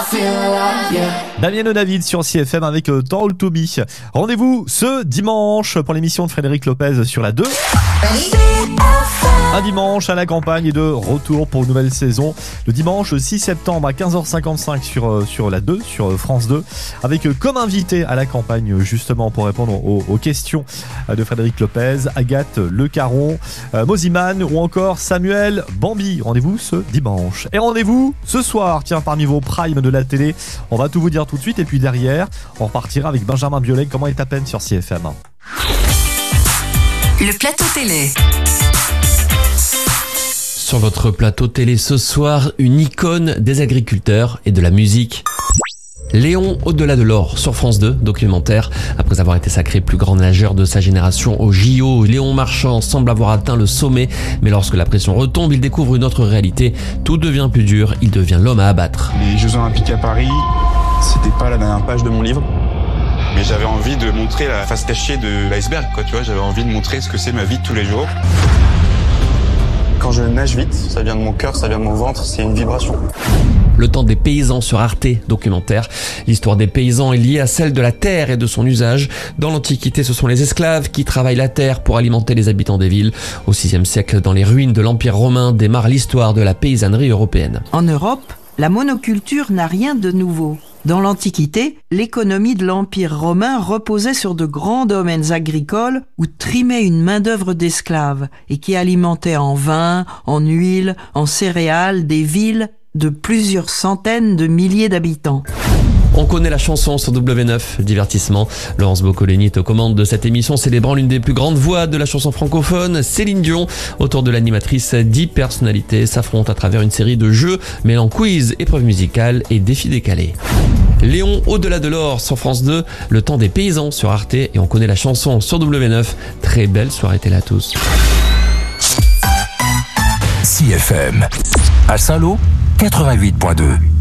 Damien David sur CFM avec Talk to Me. Rendez-vous ce dimanche pour l'émission de Frédéric Lopez sur la 2. Un dimanche à la campagne et de retour pour une nouvelle saison. Le dimanche 6 septembre à 15h55 sur la 2, sur France 2, avec comme invité à la campagne justement pour répondre aux questions de Frédéric Lopez, Agathe Le Caron, Moziman ou encore Samuel Bambi. Rendez-vous ce dimanche. Et rendez-vous ce soir, tiens, parmi vos primes de la télé. On va tout vous dire tout de suite et puis derrière, on repartira avec Benjamin Biolay. Comment est à peine sur CFM. Le plateau télé. Sur votre plateau télé ce soir, une icône des agriculteurs et de la musique. Léon au-delà de l'or sur France 2, documentaire. Après avoir été sacré plus grand nageur de sa génération au JO, Léon Marchand semble avoir atteint le sommet. Mais lorsque la pression retombe, il découvre une autre réalité. Tout devient plus dur, il devient l'homme à abattre. Les Jeux Olympiques à Paris, c'était pas la dernière page de mon livre. Mais j'avais envie de montrer la face cachée de l'iceberg, quoi, tu vois. J'avais envie de montrer ce que c'est ma vie de tous les jours. Quand je nage vite, ça vient de mon cœur, ça vient de mon ventre, c'est une vibration. Le temps des paysans sur Arte, documentaire. L'histoire des paysans est liée à celle de la terre et de son usage. Dans l'Antiquité, ce sont les esclaves qui travaillent la terre pour alimenter les habitants des villes. Au VIe siècle, dans les ruines de l'Empire romain, démarre l'histoire de la paysannerie européenne. En Europe, la monoculture n'a rien de nouveau. Dans l'Antiquité, l'économie de l'Empire romain reposait sur de grands domaines agricoles où trimait une main-d'œuvre d'esclaves et qui alimentait en vin, en huile, en céréales des villes de plusieurs centaines de milliers d'habitants. On connaît la chanson sur W9, divertissement. Laurence Boccolini est aux commandes de cette émission célébrant l'une des plus grandes voix de la chanson francophone, Céline Dion. Autour de l'animatrice, 10 personnalités s'affrontent à travers une série de jeux mêlant quiz, épreuves musicales et défis décalés. Léon au-delà de l'or sur France 2, le temps des paysans sur Arte et on connaît la chanson sur W9. Très belle soirée télé à tous. CFM à Saint-Lô 88.2.